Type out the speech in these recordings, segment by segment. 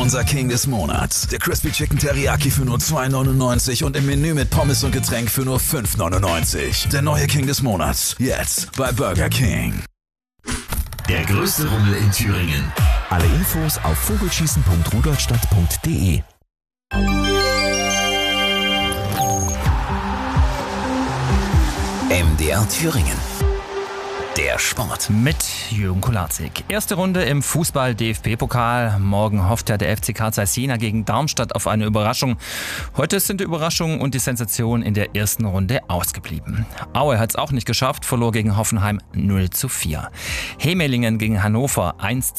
Unser King des Monats. Der Crispy Chicken Teriyaki für nur $2,99 und im Menü mit Pommes und Getränk für nur $5,99. Der neue King des Monats. Jetzt bei Burger King. Der größte Rummel in Thüringen. Alle Infos auf vogelschießen.rudolstadt.de. MDR Thüringen. Der Sport. Mit Jürgen Kolarzig. Erste Runde im Fußball-DFB-Pokal. Morgen hofft ja der FC Carl Zeiss Jena gegen Darmstadt auf eine Überraschung. Heute sind die Überraschungen und die Sensation in der ersten Runde ausgeblieben. Aue hat es auch nicht geschafft, verlor gegen Hoffenheim 0:4. Hemelingen gegen Hannover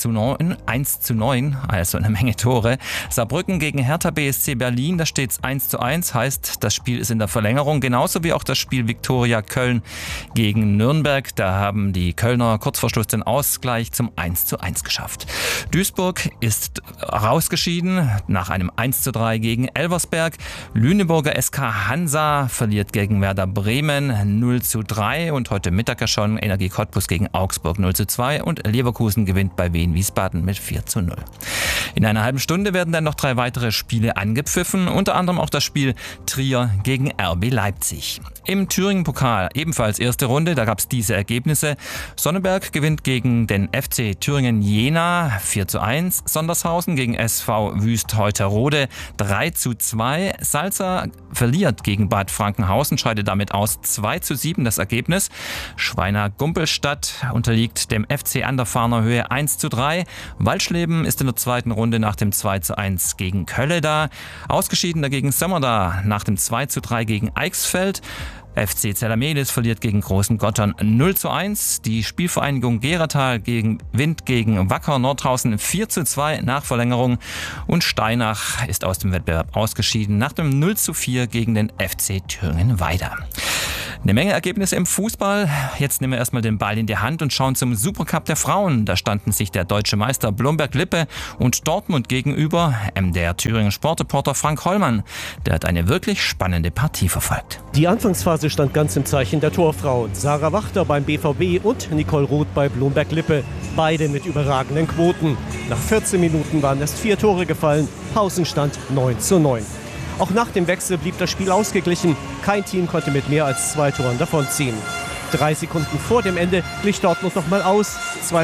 1:9, also eine Menge Tore. Saarbrücken gegen Hertha BSC Berlin, da steht es 1:1, heißt, das Spiel ist in der Verlängerung. Genauso wie auch das Spiel Viktoria Köln gegen Nürnberg. Da haben die Kölner kurz vor Schluss den Ausgleich zum 1:1 geschafft. Duisburg ist rausgeschieden nach einem 1:3 gegen Elversberg. Lüneburger SK Hansa verliert gegen Werder Bremen 0:3 und heute Mittag ja schon Energie Cottbus gegen Augsburg 0:2 und Leverkusen gewinnt bei Wien Wiesbaden mit 4:0. In einer halben Stunde werden dann noch 3 weitere Spiele angepfiffen, unter anderem auch das Spiel Trier gegen RB Leipzig. Im Thüringen-Pokal ebenfalls erste Runde, da gab es diese Ergebnisse. Sonneberg gewinnt gegen den FC Thüringen Jena 4:1. Sondershausen gegen SV Wüst Heuterode 3:2. Salza verliert gegen Bad Frankenhausen, scheidet damit aus 2:7 das Ergebnis. Schweiner Gumpelstadt unterliegt dem FC an der Farner Höhe 1:3. Waldschleben ist in der zweiten Runde nach dem 2:1 gegen Kölle da. Ausgeschieden dagegen Sömmerda nach dem 2:3 gegen Eichsfeld. FC Zellermelis verliert gegen Großen Gottern 0:1. Die Spielvereinigung Geratal gewinnt gegen Wacker Nordhausen 4:2 nach Verlängerung. Und Steinach ist aus dem Wettbewerb ausgeschieden nach dem 0:4 gegen den FC Thüringen Weida. Eine Menge Ergebnisse im Fußball. Jetzt nehmen wir erstmal den Ball in die Hand und schauen zum Supercup der Frauen. Da standen sich der deutsche Meister Blomberg-Lippe und Dortmund gegenüber. MDR Thüringen Sportreporter Frank Hollmann, der hat eine wirklich spannende Partie verfolgt. Die Anfangsphase stand ganz im Zeichen der Torfrauen. Sarah Wachter beim BVB und Nicole Roth bei Blomberg-Lippe. Beide mit überragenden Quoten. Nach 14 Minuten waren erst 4 Tore gefallen. Pausenstand 9:9. Auch nach dem Wechsel blieb das Spiel ausgeglichen. Kein Team konnte mit mehr als 2 Toren davonziehen. 3 Sekunden vor dem Ende glich Dortmund noch mal aus.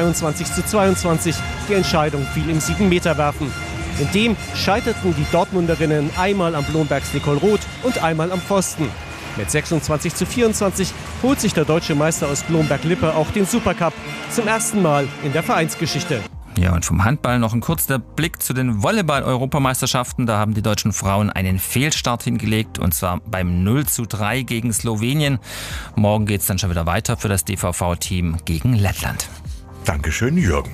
22:22. Die Entscheidung fiel im 7-Meter-Werfen. In dem scheiterten die Dortmunderinnen einmal am Blombergs Nicole Roth und einmal am Pfosten. Mit 26:24 holt sich der deutsche Meister aus Blomberg-Lippe auch den Supercup. Zum ersten Mal in der Vereinsgeschichte. Ja, und vom Handball noch ein kurzer Blick zu den Volleyball-Europameisterschaften. Da haben die deutschen Frauen einen Fehlstart hingelegt, und zwar beim 0:3 gegen Slowenien. Morgen geht es dann schon wieder weiter für das DVV-Team gegen Lettland. Dankeschön, Jürgen.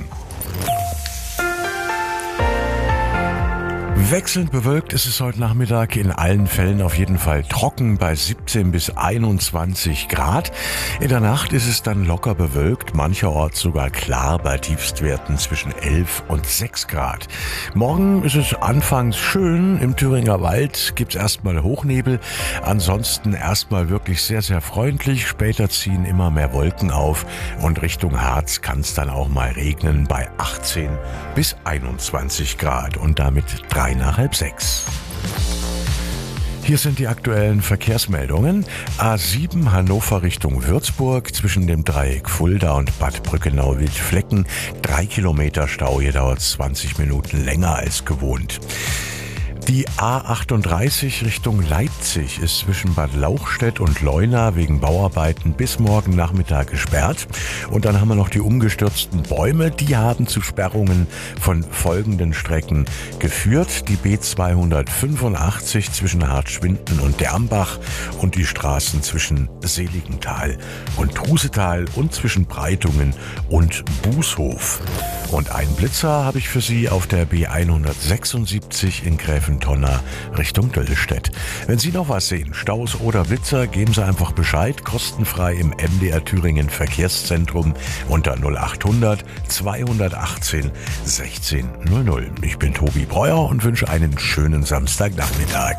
Wechselnd bewölkt ist es heute Nachmittag, in allen Fällen auf jeden Fall trocken bei 17 bis 21 Grad. In der Nacht ist es dann locker bewölkt, mancherorts sogar klar bei Tiefstwerten zwischen 11 und 6 Grad. Morgen ist es anfangs schön, im Thüringer Wald gibt es erstmal Hochnebel, ansonsten erstmal wirklich sehr, sehr freundlich. Später ziehen immer mehr Wolken auf und Richtung Harz kann es dann auch mal regnen bei 18 bis 21 Grad und damit 5:03. Hier sind die aktuellen Verkehrsmeldungen. A7 Hannover Richtung Würzburg zwischen dem Dreieck Fulda und Bad Brückenau-Wildflecken. 3 Kilometer Stau, hier dauert es 20 Minuten länger als gewohnt. Die A38 Richtung Leipzig ist zwischen Bad Lauchstädt und Leuna wegen Bauarbeiten bis morgen Nachmittag gesperrt. Und dann haben wir noch die umgestürzten Bäume. Die haben zu Sperrungen von folgenden Strecken geführt. Die B285 zwischen Hartschwinden und Dermbach und die Straßen zwischen Seligenthal und Trusetal und zwischen Breitungen und Bußhof. Und einen Blitzer habe ich für Sie auf der B176 in Gräfentonner Richtung Döllestedt. Wenn Sie noch was sehen, Staus oder Blitzer, geben Sie einfach Bescheid, kostenfrei im MDR Thüringen Verkehrszentrum unter 0800 218 1600. Ich bin Tobi Breuer und wünsche einen schönen Samstagnachmittag.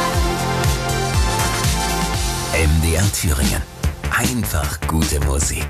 MDR Thüringen. Einfach gute Musik.